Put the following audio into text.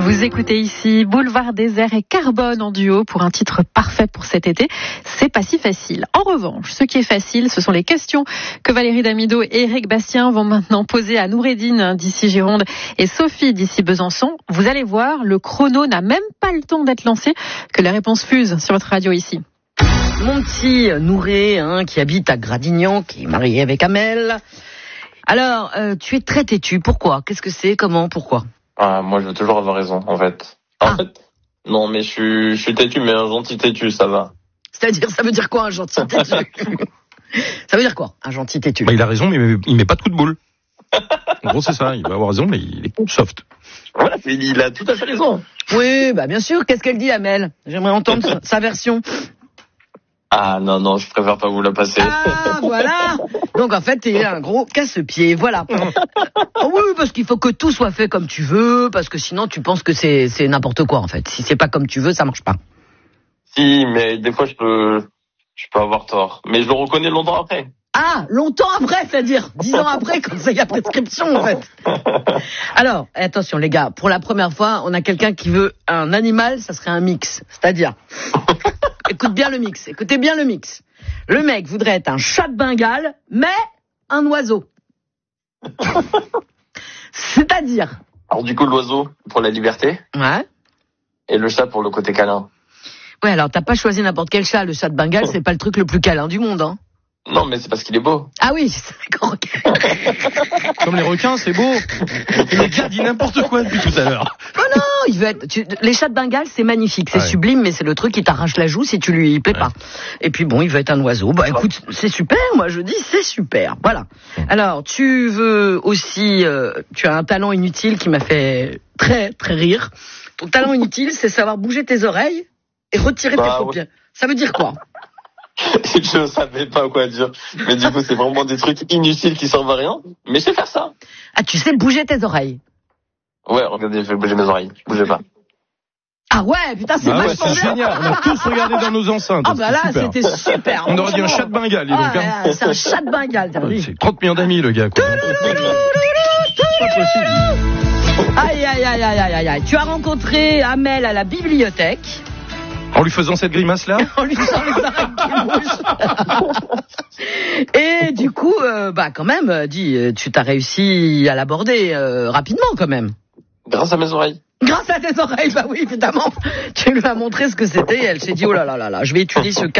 Vous écoutez ici Boulevard Désert et Carbone en duo pour un titre parfait pour cet été. C'est pas si facile. En revanche, ce qui est facile, ce sont les questions que Valérie Damido et Éric Bastien vont maintenant poser à Noureddine d'ici Gironde et Sophie d'ici Besançon. Vous allez voir, le chrono n'a même pas le temps d'être lancé que les réponses fusent sur votre radio ici. Mon petit Nouré, qui habite à Gradignan, qui est marié avec Amel. Alors, tu es très têtu. Pourquoi ? Qu'est-ce que c'est ? Comment ? Pourquoi ? Moi, je veux toujours avoir raison, en fait. Non, mais je suis têtu, mais un gentil têtu, ça va. C'est-à-dire, ça veut dire quoi, un gentil têtu ? Ça veut dire quoi, un gentil têtu ? Il a raison, mais il met pas de coup de boule. En gros, c'est ça. Il va avoir raison, mais il est soft. Voilà, il a tout à fait raison. Oui, bien sûr. Qu'est-ce qu'elle dit, Amel ? J'aimerais entendre sa version. Non, je préfère pas vous la passer. Voilà. Donc en fait, t'es un gros casse-pied, voilà. Oui, parce qu'il faut que tout soit fait comme tu veux, parce que sinon tu penses que c'est n'importe quoi en fait. Si c'est pas comme tu veux, ça marche pas. Si, mais des fois je peux avoir tort. Mais je le reconnais longtemps après. Longtemps après, c'est-à-dire 10 ans après, quand il y a prescription en fait. Alors, attention les gars, pour la première fois, on a quelqu'un qui veut un animal, ça serait un mix. C'est-à-dire, écoutez bien le mix. Le mec voudrait être un chat de Bengale, mais un oiseau. C'est-à-dire... Alors du coup, l'oiseau pour la liberté. Ouais. Et le chat pour le côté câlin. Ouais, alors t'as pas choisi n'importe quel chat. Le chat de Bengale, c'est pas le truc le plus câlin du monde, hein. Non, mais c'est parce qu'il est beau. Ah oui, c'est d'accord. Comme les requins, c'est beau. Le gars dit n'importe quoi depuis tout à l'heure. Non, il veut être... Les chats de Bengale, c'est magnifique, c'est sublime, mais c'est le truc qui t'arrache la joue si tu lui plais pas. Et puis bon, il veut être un oiseau. Écoute, c'est super, moi je dis c'est super. Voilà. Alors, tu veux aussi... tu as un talent inutile qui m'a fait très, très rire. Ton talent inutile, c'est savoir bouger tes oreilles et retirer tes paupières. Ouais. Ça veut dire quoi ? Je savais pas quoi dire. Mais du coup, c'est vraiment des trucs inutiles qui servent à rien. Mais je sais faire ça. Tu sais bouger tes oreilles ? Ouais, regardez, je vais bouger mes oreilles. Bougez pas. Ah ouais, putain, c'est vachement bien. C'est génial. On a tous regardé dans nos enceintes. Là, c'était super. On aurait dit un chat de Bengale. C'est un chat de Bengale, t'as vu ? C'est 30 millions d'amis, le gars, quoi. C'est pas possible. Aïe. Tu as rencontré Amel à la bibliothèque. En lui faisant cette grimace-là ? En lui faisant les oreilles qui bougent. Et du coup, quand même, tu t'as réussi à l'aborder rapidement, quand même. Grâce à mes oreilles. Grâce à tes oreilles, oui, évidemment. Tu lui as montré ce que c'était et elle s'est dit, oh là là là là, je vais étudier ce cas.